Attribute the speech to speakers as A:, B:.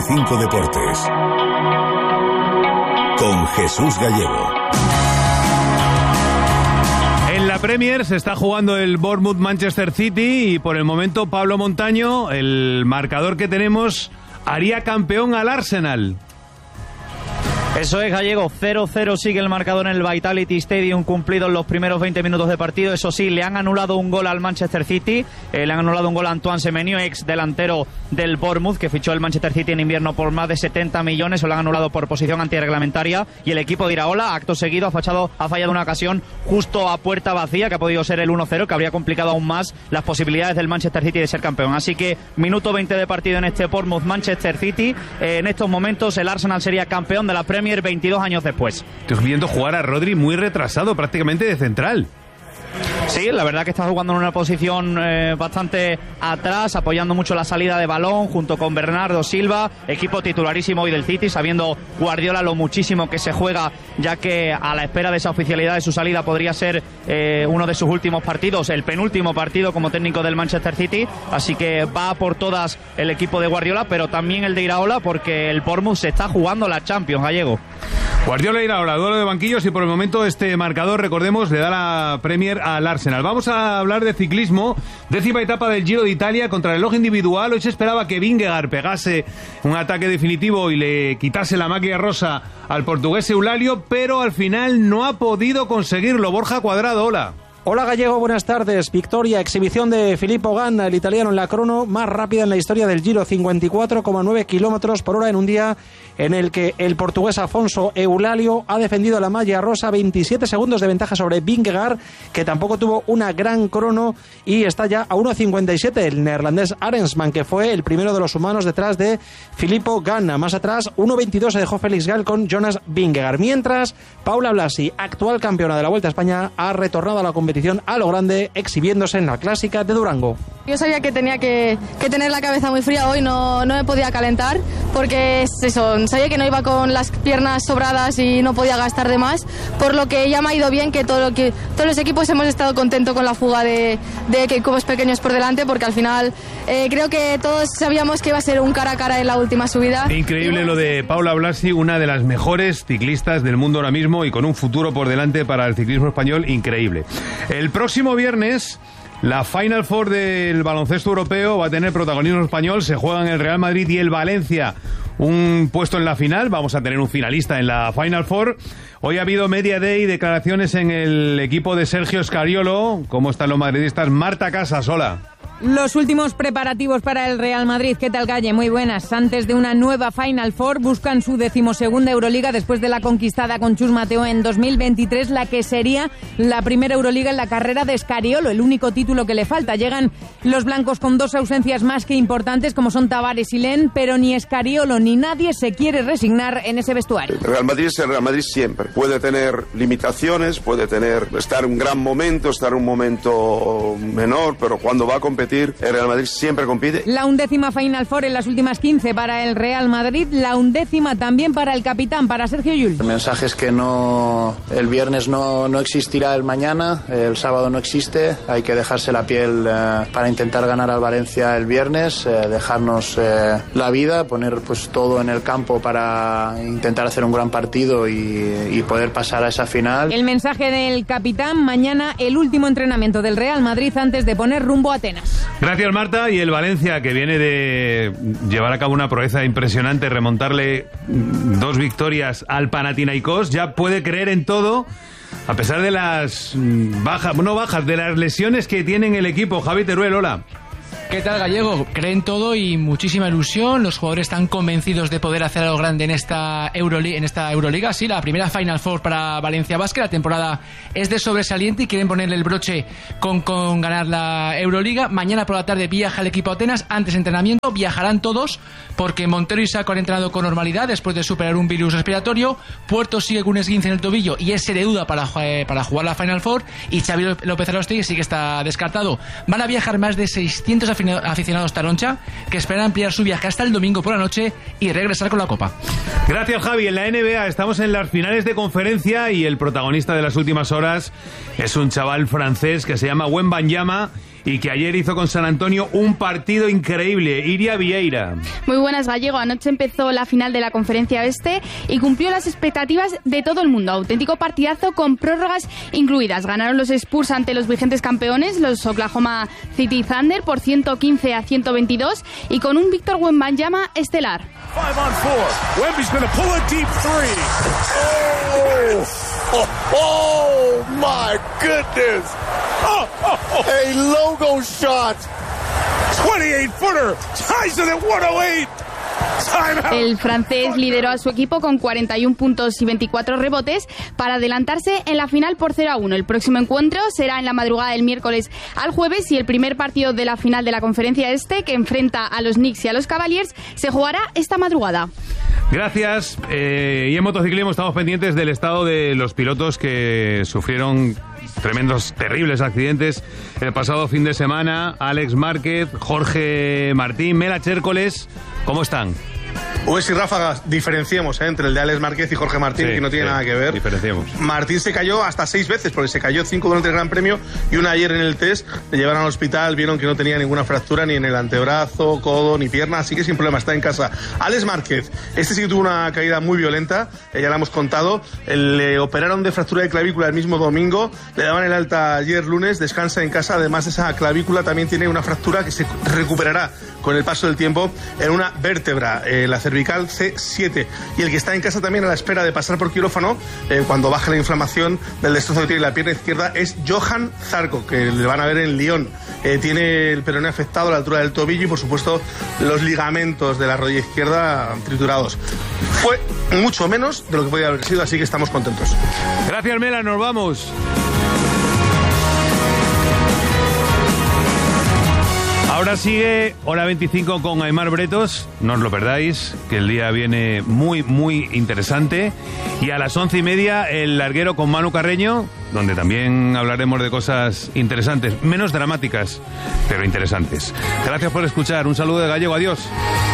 A: 25 Deportes. Con Jesús Gallego.
B: En la Premier se está jugando el Bournemouth-Manchester City y por el momento Pablo Montaño, el marcador que tenemos, haría campeón al Arsenal.
C: Eso es, Gallego, 0-0 sigue el marcador en el Vitality Stadium, cumplidos los primeros 20 minutos de partido. Eso sí, le han anulado un gol al Manchester City, le han anulado un gol a Antoine Semenyo, ex delantero del Bournemouth, que fichó el Manchester City en invierno por más de 70 millones, o lo han anulado por posición antirreglamentaria, y el equipo de Iraola, acto seguido, ha fallado una ocasión justo a puerta vacía, que ha podido ser el 1-0, que habría complicado aún más las posibilidades del Manchester City de ser campeón. Así que, minuto 20 de partido en este Bournemouth-Manchester City. En estos momentos el Arsenal sería campeón de la Premier 22 años después.
B: Estoy viendo jugar a Rodri muy retrasado, prácticamente de central.
C: Sí, la verdad que está jugando en una posición bastante atrás, apoyando mucho la salida de balón junto con Bernardo Silva, equipo titularísimo hoy del City, sabiendo Guardiola lo muchísimo que se juega, ya que a la espera de esa oficialidad de su salida podría ser uno de sus últimos partidos, el penúltimo partido como técnico del Manchester City, así que va por todas el equipo de Guardiola, pero también el de Iraola, porque el Bournemouth se está jugando la Champions, Gallego.
B: Guardiola Iraola, duelo de banquillos, y por el momento este marcador, recordemos, le da la Premier al Arsenal. Vamos a hablar de ciclismo. 10ª etapa del Giro de Italia contra el reloj individual. Hoy se esperaba que Vingegaard pegase un ataque definitivo y le quitase la maglia rosa al portugués Eulálio, pero al final no ha podido conseguirlo. Borja Cuadrado, hola.
D: Hola Gallego, buenas tardes. Victoria, exhibición de Filippo Ganna, el italiano, en la crono más rápida en la historia del Giro, 54,9 kilómetros por hora en un día en el que el portugués Afonso Eulálio ha defendido la malla rosa, 27 segundos de ventaja sobre Vingegaard, que tampoco tuvo una gran crono y está ya a 1,57 el neerlandés Arensman, que fue el primero de los humanos detrás de Filippo Ganna. Más atrás, 1,22 se dejó Félix Gall con Jonas Vingegaard. Mientras, Paula Blasi, actual campeona de la Vuelta a España, ha retornado a la competición a lo grande, exhibiéndose en la clásica de Durango.
E: Yo sabía que tenía que tener la cabeza muy fría hoy, no me podía calentar, porque es eso, sabía que no iba con las piernas sobradas y no podía gastar de más, por lo que ya me ha ido bien, que todos los equipos hemos estado contentos con la fuga de equipos pequeños por delante, porque al final creo que todos sabíamos que iba a ser un cara a cara en la última subida.
B: Increíble lo de Paula Blasi, una de las mejores ciclistas del mundo ahora mismo y con un futuro por delante para el ciclismo español increíble. El próximo viernes, la Final Four del baloncesto europeo va a tener protagonismo español. Se juegan el Real Madrid y el Valencia un puesto en la final. Vamos a tener un finalista en la Final Four. Hoy ha habido Media Day y declaraciones en el equipo de Sergio Scariolo. ¿Cómo están los madridistas? Marta Casas, hola.
F: Los últimos preparativos para el Real Madrid. ¿Qué tal, Galle? Muy buenas. Antes de una nueva Final Four, buscan su 12ª Euroliga después de la conquistada con Chus Mateo en 2023, la que sería la primera Euroliga en la carrera de Scariolo, el único título que le falta. Llegan los blancos con dos ausencias más que importantes, como son Tavares y Len, pero ni Scariolo ni nadie se quiere resignar en ese vestuario.
G: El Real Madrid es el Real Madrid siempre. Puede tener limitaciones, puede estar en un gran momento, estar en un momento menor, pero cuando va a competir, el Real Madrid siempre compite.
F: La 11ª Final Four en las últimas 15 para el Real Madrid, la 11ª también para el capitán, para Sergio Llull.
H: El mensaje es que el viernes no existirá el mañana, el sábado no existe, hay que dejarse la piel para intentar ganar al Valencia el viernes, dejarnos la vida, poner pues todo en el campo para intentar hacer un gran partido y poder pasar a esa final.
F: El mensaje del capitán: mañana el último entrenamiento del Real Madrid antes de poner rumbo a Atenas.
B: Gracias, Marta. Y el Valencia, que viene de llevar a cabo una proeza impresionante, remontarle 2 victorias al Panathinaikos, ya puede creer en todo, a pesar de las de las lesiones que tiene en el equipo. Javi Teruel, hola.
I: ¿Qué tal, Gallego? Creen todo y muchísima ilusión. Los jugadores están convencidos de poder hacer algo grande en esta Euroliga. Sí, la primera Final Four para Valencia Basket. La temporada es de sobresaliente y quieren ponerle el broche con ganar la Euroliga. Mañana por la tarde viaja el equipo a Atenas. Antes de entrenamiento viajarán todos, porque Montero y Sacco han entrenado con normalidad después de superar un virus respiratorio. Puerto sigue con un esguince en el tobillo y es de duda para jugar la Final Four. Y Xavi López Arostegui sí que está descartado. Van a viajar más de 600 aficionados taroncha, que esperan ampliar su viaje hasta el domingo por la noche y regresar con la Copa.
B: Gracias, Javi. En la NBA estamos en las finales de conferencia y el protagonista de las últimas horas es un chaval francés que se llama Wembanyama y que ayer hizo con San Antonio un partido increíble. Iria Vieira.
J: Muy buenas, Gallego. Anoche empezó la final de la Conferencia Oeste y cumplió las expectativas de todo el mundo. Auténtico partidazo con prórrogas incluidas. Ganaron los Spurs ante los vigentes campeones, los Oklahoma City Thunder, por 115-122 y con un Víctor Wembanyama estelar.
K: 5 on 4. Wemby's going to pull a deep three. Oh my goodness. A logo shot. 28-footer. Ties it at 108.
J: El francés lideró a su equipo con 41 puntos y 24 rebotes para adelantarse en la final por 0-1. El próximo encuentro será en la madrugada del miércoles al jueves y el primer partido de la final de la Conferencia Este, que enfrenta a los Knicks y a los Cavaliers, se jugará esta madrugada.
B: Gracias. Y en motociclismo estamos pendientes del estado de los pilotos que sufrieron tremendos, terribles accidentes el pasado fin de semana. Alex Márquez, Jorge Martín, Mela Chércoles, ¿cómo están?
L: Pues y ráfagas, diferenciemos entre el de Alex Márquez y Jorge Martín, que no tiene nada que ver.
B: Diferenciemos.
L: Martín se cayó hasta 6 veces, porque se cayó 5 durante el Gran Premio y una ayer en el test. Le llevaron al hospital, vieron que no tenía ninguna fractura ni en el antebrazo, codo ni pierna, así que sin problema, está en casa. Alex Márquez, este sí que tuvo una caída muy violenta, ya la hemos contado. Le operaron de fractura de clavícula el mismo domingo, le daban el alta ayer lunes, descansa en casa. Además, esa clavícula también tiene una fractura que se recuperará con el paso del tiempo en una vértebra, la cervical C7. Y el que está en casa también a la espera de pasar por quirófano, cuando baje la inflamación del destrozo que tiene la pierna izquierda, es Johan Zarco, que le van a ver en Lyon. Tiene el peroné afectado a la altura del tobillo y, por supuesto, los ligamentos de la rodilla izquierda triturados. Fue mucho menos de lo que podía haber sido, así que estamos contentos.
B: Gracias, Mela, nos vamos. Ahora sigue Hora 25 con Aimar Bretos, no os lo perdáis, que el día viene muy, muy interesante. Y a las 11:30 el larguero con Manu Carreño, donde también hablaremos de cosas interesantes, menos dramáticas, pero interesantes. Gracias por escuchar, un saludo de Gallego, adiós.